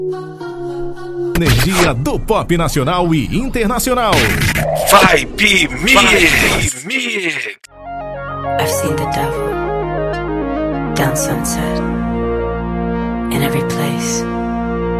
Energia do pop nacional e internacional. Vibe Mix. I've seen the devil down Sunset, in every place.